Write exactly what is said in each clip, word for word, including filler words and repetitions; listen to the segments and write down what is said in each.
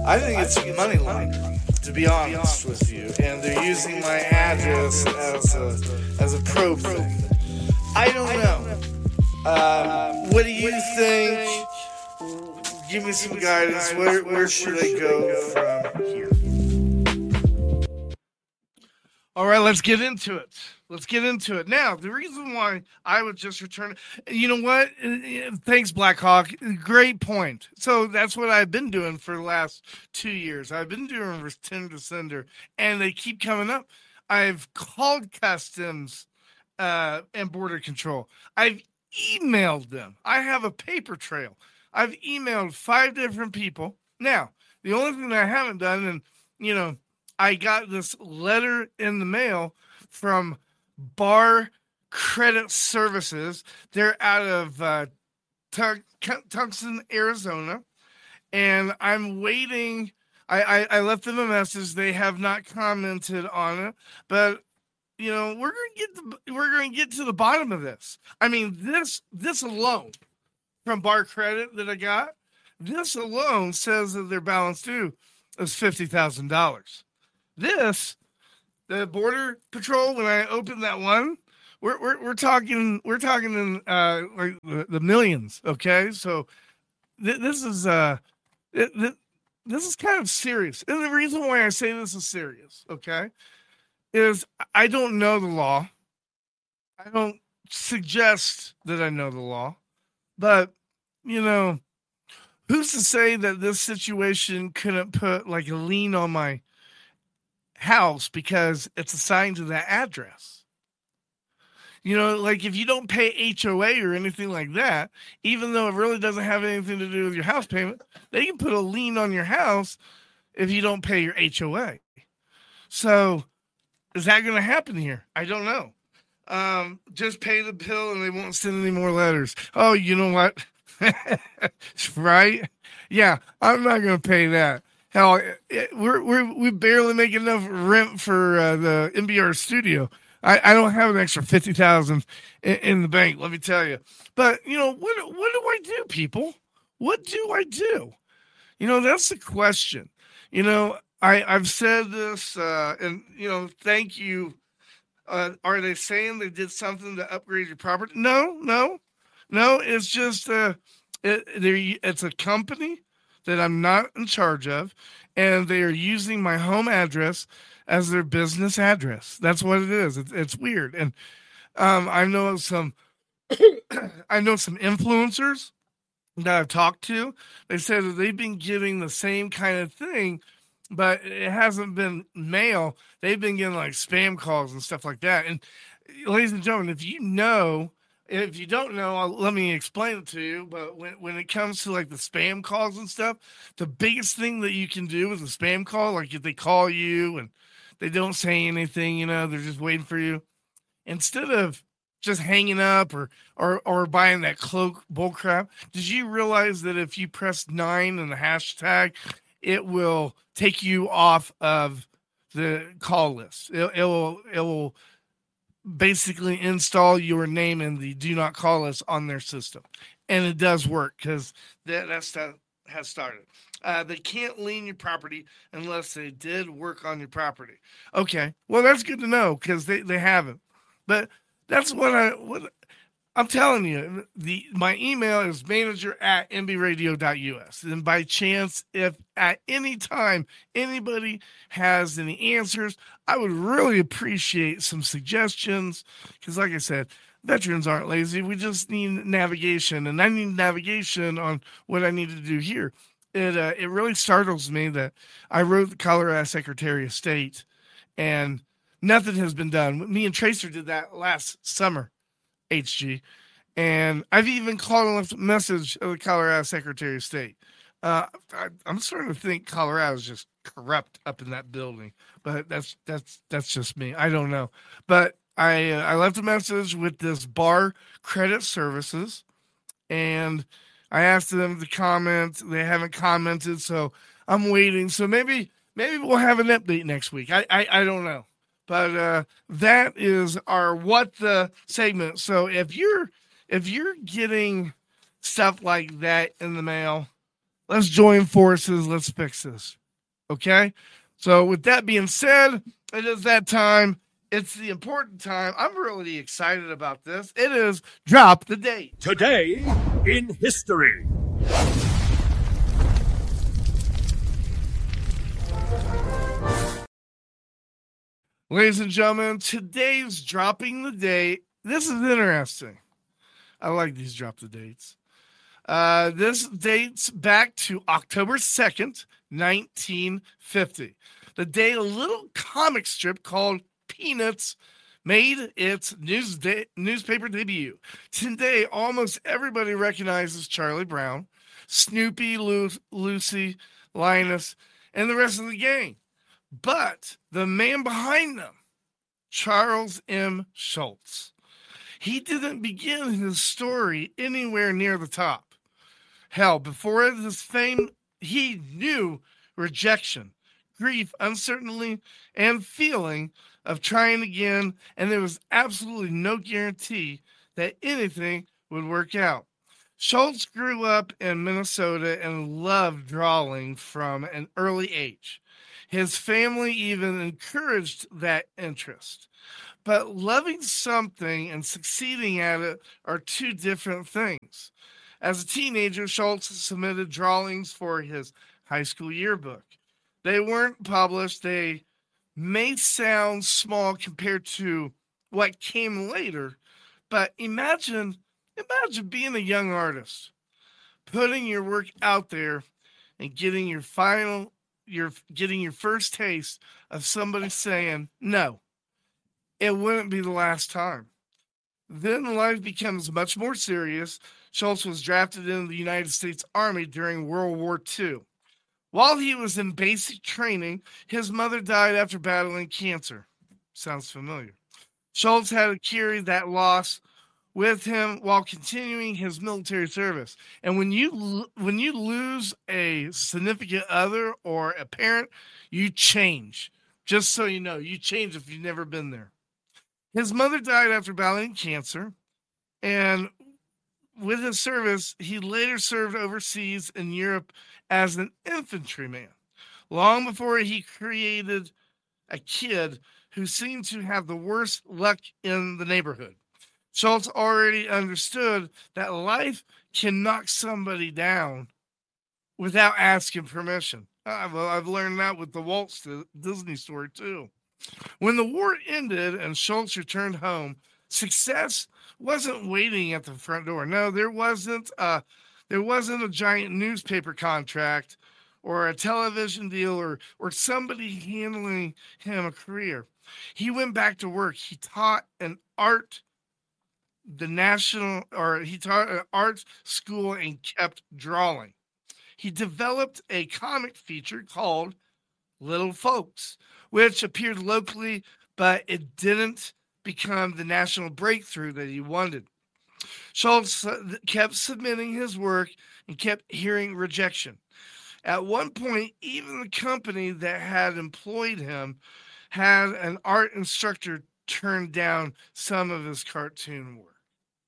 I think it's money laundering, to be honest with you, and they're using my address as a as a probe thing. I don't know. Um, what do you think? Give me some guidance. Where where should I go from here? All right, let's get into it. Let's get into it. Now, the reason why I would just return, you know what? Thanks, Blackhawk. Great point. So that's what I've been doing for the last two years. I've been doing return to sender, and they keep coming up. I've called Customs uh, and Border Control. I've emailed them. I have a paper trail. I've emailed five different people. Now, the only thing that I haven't done, and, you know, I got this letter in the mail from Bar Credit Services. They're out of uh, Tucson, Arizona, and I'm waiting. I, I, I left them a message. They have not commented on it, but you know we're gonna get the we're gonna get to the bottom of this. I mean this this alone from Bar Credit that I got, this alone says that their balance due is fifty thousand dollars. This, the Border Patrol, when I opened that one, we're we're we're talking we're talking in uh like the, the millions. Okay, so th- this is uh th- th- this is kind of serious, and the reason why I say this is serious, okay, is I don't know the law. I don't suggest that I know the law, but you know, who's to say that this situation couldn't put like a lien on my house because it's assigned to that address? You know, like if you don't pay H O A or anything like that, even though it really doesn't have anything to do with your house payment, they can put a lien on your house if you don't pay your H O A. So is that going to happen here? I don't know. Um, just pay the bill and they won't send any more letters. Oh, you know what? Right? Yeah, I'm not going to pay that. Hell, we're we're we barely make enough rent for uh, the N B R studio. I, I don't have an extra fifty thousand in, in the bank. Let me tell you. But you know what? What do I do, people? What do I do? You know, that's the question. You know, I I've said this, uh, and you know, thank you. Uh, are they saying they did something to upgrade your property? No, no, no. It's just uh, it, it's a company that I'm not in charge of, and they are using my home address as their business address. That's what it is. It's, it's weird. And um, I know some, I know some influencers that I've talked to. They said that they've been getting the same kind of thing, but it hasn't been mail. They've been getting like spam calls and stuff like that. And ladies and gentlemen, if you know, if you don't know, I'll, let me explain it to you. But when, when it comes to like the spam calls and stuff, the biggest thing that you can do with a spam call, like if they call you and they don't say anything, you know, they're just waiting for you. Instead of just hanging up or or or buying that cloak bull crap, did you realize that if you press nine and the hashtag, it will take you off of the call list? It, it will it will basically install your name in the do not call list on their system. And it does work because that, that stuff has started. Uh, they can't lien your property unless they did work on your property. Okay, well, that's good to know because they, they haven't. But that's what, I, what I'm telling you. The My email is manager at n b radio dot u s. And by chance, if at any time anybody has any answers, I would really appreciate some suggestions because, like I said, veterans aren't lazy. We just need navigation, and I need navigation on what I need to do here. It uh, it really startles me that I wrote the Colorado Secretary of State, and nothing has been done. Me and Tracer did that last summer, H G, and I've even called and left a message of the Colorado Secretary of State. Uh, I, I'm starting to think Colorado is just corrupt up in that building, but that's that's that's just me. I don't know, but I uh, I left a message with this Bar Credit Services, and I asked them to comment. They haven't commented, so I'm waiting. So maybe maybe we'll have an update next week. I I, I don't know, but uh, that is our What the segment. So if you're if you're getting stuff like that in the mail, Let's join forces. Let's fix this. Okay? So, with that being said, it is that time. It's the important time. I'm really excited about this. It is Drop the Date. Today in history. Ladies and gentlemen, today's Dropping the Date. This is interesting. I like these Drop the Dates. Uh, this dates back to October second, nineteen fifty. The day a little comic strip called Peanuts made its news de- newspaper debut. Today, almost everybody recognizes Charlie Brown, Snoopy, Lu- Lucy, Linus, and the rest of the gang. But the man behind them, Charles M. Schulz, he didn't begin his story anywhere near the top. Hell, before his fame, he knew rejection, grief, uncertainty, and feeling of trying again, and there was absolutely no guarantee that anything would work out. Schulz grew up in Minnesota and loved drawing from an early age. His family even encouraged that interest. But loving something and succeeding at it are two different things. As a teenager, Schulz submitted drawings for his high school yearbook. They weren't published. They may sound small compared to what came later, but imagine imagine being a young artist, putting your work out there and getting your final your getting your first taste of somebody saying, "No, it wouldn't be the last time." Then life becomes much more serious. Schulz was drafted into the United States Army during World War Two. While he was in basic training, his mother died after battling cancer. Sounds familiar. Schulz had to carry that loss with him while continuing his military service. And when you when you lose a significant other or a parent, you change. Just so you know, you change if you've never been there. His mother died after battling cancer, and with his service, he later served overseas in Europe as an infantryman, long before he created a kid who seemed to have the worst luck in the neighborhood. Schulz already understood that life can knock somebody down without asking permission. I've, I've learned that with the Walt Disney story, too. When the war ended and Schulz returned home, success wasn't waiting at the front door. No, there wasn't a, there wasn't a giant newspaper contract or a television deal or, or somebody handling him a career. He went back to work. He taught an art, the national, or he taught an art school and kept drawing. He developed a comic feature called Little Folks, which appeared locally, but it didn't become the national breakthrough that he wanted. Schulz kept submitting his work and kept hearing rejection. At one point, even the company that had employed him had an art instructor turn down some of his cartoon work.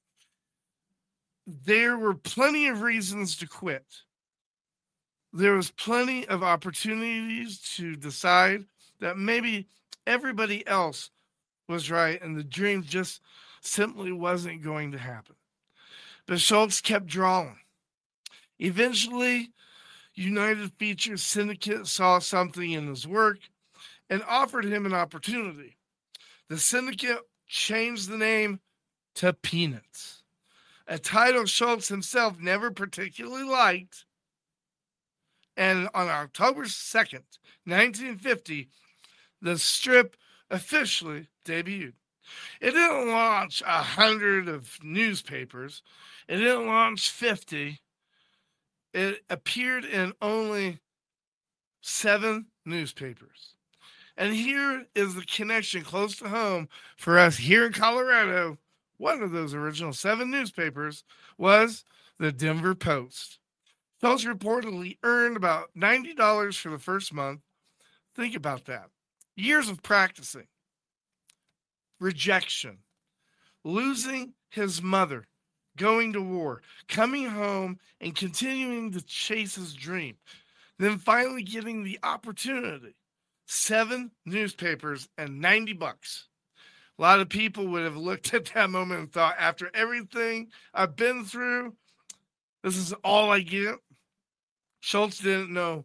There were plenty of reasons to quit. There was plenty of opportunities to decide that maybe everybody else was right and the dream just simply wasn't going to happen. But Schulz kept drawing. Eventually, United Features Syndicate saw something in his work and offered him an opportunity. The syndicate changed the name to Peanuts, a title Schulz himself never particularly liked. And on October second, nineteen fifty, the strip officially debuted. It didn't launch a hundred of newspapers. It didn't launch fifty. It appeared in only seven newspapers. And here is the connection close to home for us here in Colorado. One of those original seven newspapers was the Denver Post. Schulz reportedly earned about ninety dollars for the first month. Think about that. Years of practicing, rejection, losing his mother, going to war, coming home, and continuing to chase his dream. Then finally getting the opportunity. Seven newspapers and ninety bucks. A lot of people would have looked at that moment and thought, after everything I've been through, this is all I get. Schultz didn't know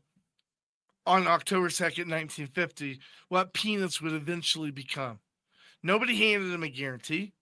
on October second, nineteen fifty, what Peanuts would eventually become. Nobody handed him a guarantee.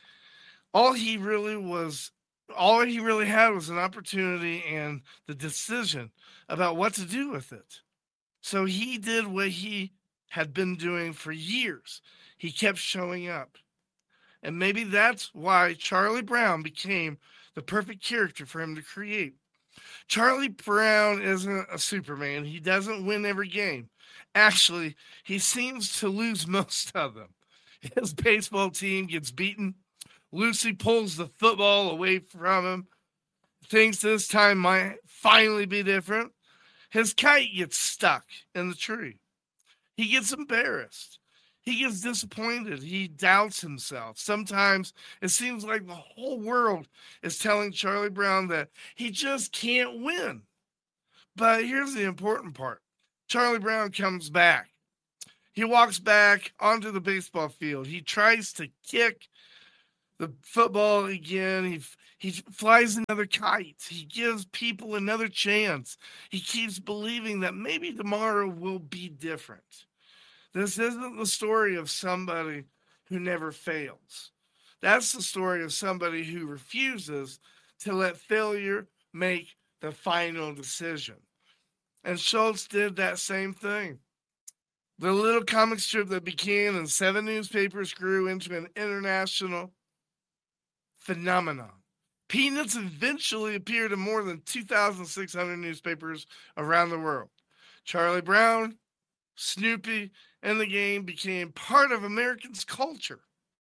All he really was, all he really had was an opportunity and the decision about what to do with it. So he did what he had been doing for years. He kept showing up. And maybe that's why Charlie Brown became the perfect character for him to create. Charlie Brown isn't a Superman. He doesn't win every game. Actually, he seems to lose most of them. His baseball team gets beaten. Lucy pulls the football away from him. Thinks this time might finally be different. His kite gets stuck in the tree. He gets embarrassed. He gets disappointed. He doubts himself. Sometimes it seems like the whole world is telling Charlie Brown that he just can't win. But here's the important part. Charlie Brown comes back. He walks back onto the baseball field. He tries to kick the football again. He he flies another kite. He gives people another chance. He keeps believing that maybe tomorrow will be different. This isn't the story of somebody who never fails. That's the story of somebody who refuses to let failure make the final decision. And Schultz did that same thing. The little comic strip that began in seven newspapers grew into an international phenomenon. Peanuts eventually appeared in more than two thousand six hundred newspapers around the world. Charlie Brown, Snoopy, and the game became part of Americans' culture.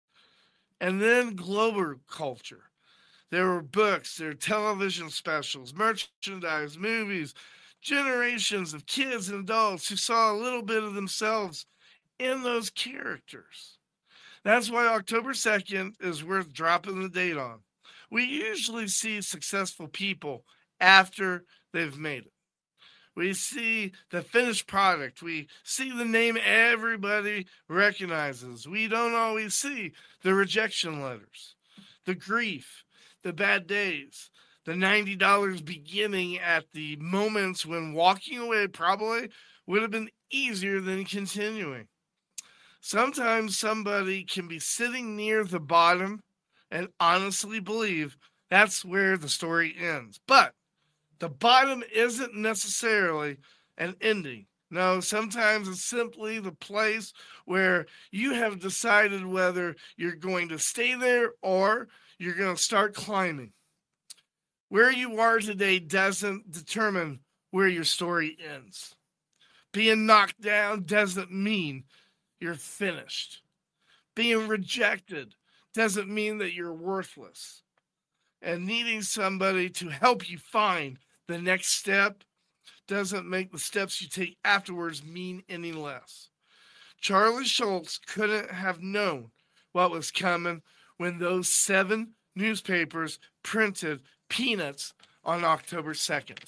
And then global culture. There were books, there were television specials, merchandise, movies, generations of kids and adults who saw a little bit of themselves in those characters. That's why October second is worth dropping the date on. We usually see successful people after they've made it. We see the finished product. We see the name everybody recognizes. We don't always see the rejection letters, the grief, the bad days, the ninety dollars beginning at the moments when walking away probably would have been easier than continuing. Sometimes somebody can be sitting near the bottom and honestly believe that's where the story ends. But the bottom isn't necessarily an ending. No, sometimes it's simply the place where you have decided whether you're going to stay there or you're going to start climbing. Where you are today doesn't determine where your story ends. Being knocked down doesn't mean you're finished. Being rejected doesn't mean that you're worthless. And needing somebody to help you find the next step doesn't make the steps you take afterwards mean any less. Charlie Schultz couldn't have known what was coming when those seven newspapers printed Peanuts on October second.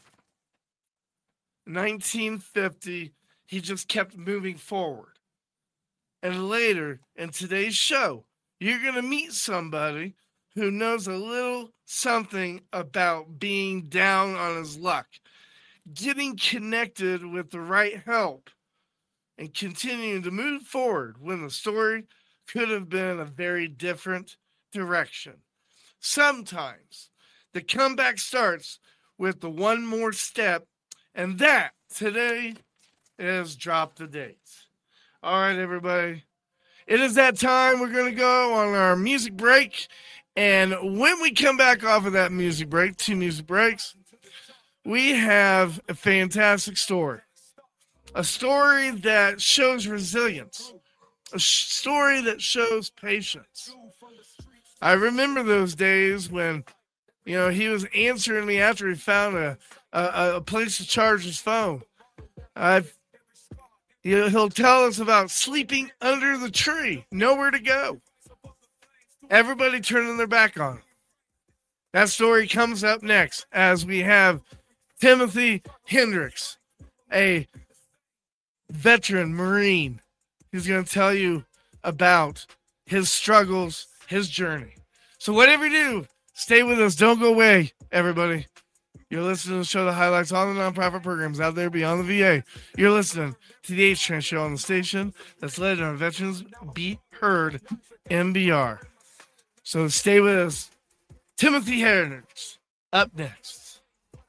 nineteen fifty, he just kept moving forward. And later in today's show, you're going to meet somebody who knows a little something about being down on his luck, getting connected with the right help, and continuing to move forward when the story could have been a very different direction. Sometimes the comeback starts with the one more step, and that today is Drop the Date. All right, everybody. It is that time. We're going to go on our music break. And when we come back off of that music break, two music breaks, we have a fantastic story. A story that shows resilience. A story that shows patience. I remember those days when, you know, he was answering me after he found a, a, a place to charge his phone. I've He'll tell us about sleeping under the tree, nowhere to go. Everybody turning their back on him. That story comes up next as we have Timothy Hendricks, a veteran Marine. He's going to tell you about his struggles, his journey. So whatever you do, stay with us. Don't go away, everybody. You're listening to the show that highlights all the nonprofit programs out there beyond the V A. You're listening to the H-Trans show on the station that's led on Veterans Be Heard M B R. So stay with us. Timothy Hendricks up next.